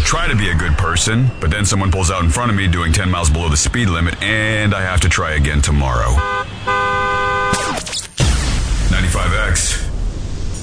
try to be a good person, but then someone pulls out in front of me doing 10 miles below the speed limit, and I have to try again tomorrow.